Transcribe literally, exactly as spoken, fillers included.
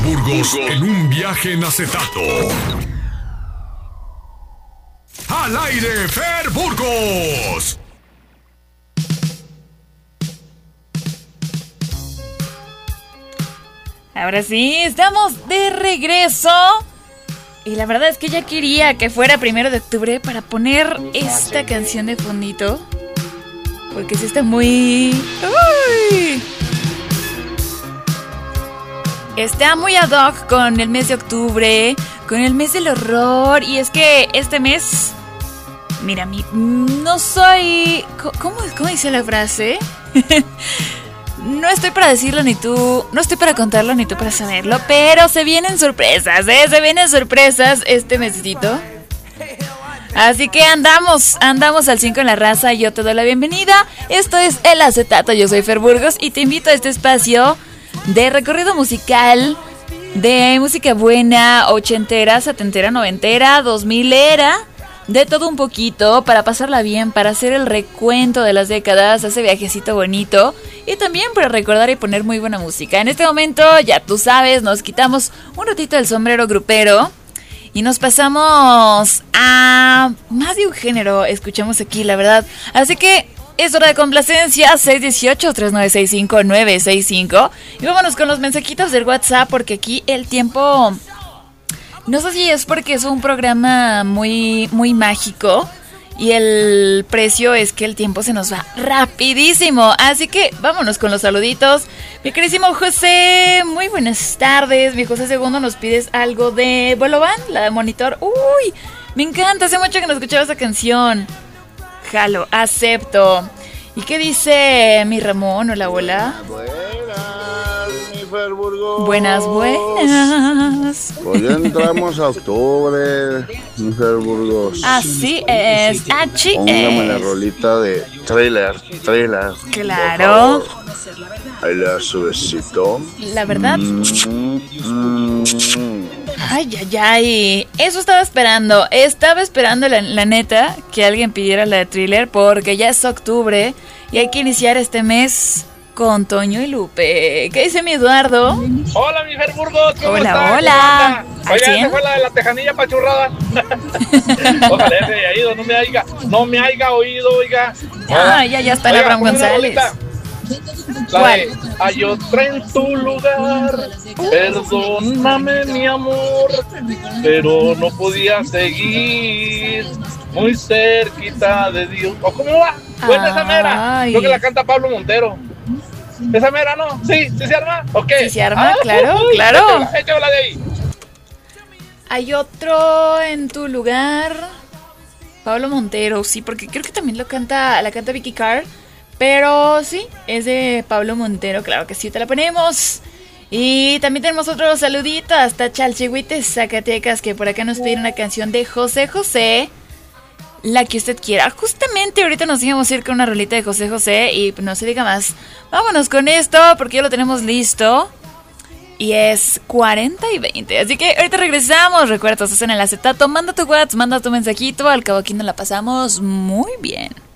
Burgos en un viaje en acetato. ¡Al aire, Fer Burgos! Ahora sí, estamos de regreso. Y la verdad es que ya quería que fuera primero de octubre para poner esta canción de fondito. Porque sí está muy... ¡Uy! Está muy ad hoc con el mes de octubre, con el mes del horror. Y es que este mes... Mira, mi, no soy... ¿Cómo, cómo dice la frase? No estoy para decirlo ni tú, no estoy para contarlo ni tú para saberlo, pero se vienen sorpresas, ¿eh? Se vienen sorpresas este mesito. Así que andamos, andamos al cinco en la raza y yo te doy la bienvenida. Esto es El Acetato, yo soy Fer Burgos y te invito a este espacio de recorrido musical, de música buena, ochentera, setentera, noventera, dos milera. De todo un poquito, para pasarla bien, para hacer el recuento de las décadas, ese viajecito bonito. Y también para recordar y poner muy buena música. En este momento, ya tú sabes, nos quitamos un ratito del sombrero grupero y nos pasamos a más de un género, escuchamos aquí, la verdad. Así que es hora de complacencia, seis uno ocho, tres nueve seis cinco, nueve seis cinco. Y vámonos con los mensajitos del WhatsApp, porque aquí el tiempo... No sé si es porque es un programa muy, muy mágico y el precio es que el tiempo se nos va rapidísimo. Así que vámonos con los saluditos. Mi queridísimo José, muy buenas tardes. Mi José Segundo, nos pides algo de Bolovan, la de Monitor. Uy, me encanta, hace mucho que no escuchaba esa canción. Jalo, acepto. ¿Y qué dice mi Ramón? Hola, hola. Fer Burgos. Buenas, buenas. Pues ya entramos a octubre, Fer Burgos. Así es, así Póngame es. la rolita de Thriller, Thriller. Claro. Ahí le das su besito. La verdad. Mm, mm, mm. Ay, ay, ay. Eso estaba esperando. Estaba esperando, la, la neta, que alguien pidiera la de Thriller, porque ya es octubre y hay que iniciar este mes con Toño y Lupe. ¿Qué dice mi Eduardo? Hola, mi Fer Burgos. ¿Cómo Hola, está? hola. Oiga, ¿Al cien? ¿se fue la de la tejanilla pachurrada? Ojalá se haya ido, no me haya, no me haya oído, oiga. Ah, ya, ya está el Oiga, Abraham ponme una González. rolita. La de, hay otra en tu lugar, perdóname mi amor, pero no podía seguir muy cerquita de Dios. ¿O cómo va? Buena esa mera. Ay. Creo que la canta Pablo Montero. ¿Esa mera no? ¿Sí? ¿Sí se arma? ¿Ok? Sí se arma, Ah, claro, uy, claro. Échala, échala de ahí. Hay otro en tu lugar. Pablo Montero, sí, porque creo que también lo canta, la canta Vicky Carr. Pero sí, es de Pablo Montero, claro que sí, te la ponemos. Y también tenemos otro saludito hasta Chalchihuites, Zacatecas, que por acá nos piden una canción de José José, la que usted quiera. Justamente ahorita nos íbamos a ir con una rolita de José José y no se diga más. Vámonos con esto porque ya lo tenemos listo. Y es cuarenta y veinte. Así que ahorita regresamos. Recuerda, estás en El Acetato. Manda tu WhatsApp, manda tu mensajito. Al cabo aquí nos la pasamos muy bien.